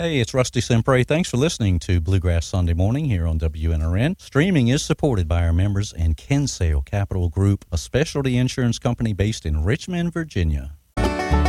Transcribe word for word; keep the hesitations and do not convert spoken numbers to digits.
Hey, it's Rusty Sempre. Thanks for listening to Bluegrass Sunday Morning here on W N R N. Streaming is supported by our members and Kinsale Capital Group, a specialty insurance company based in Richmond, Virginia.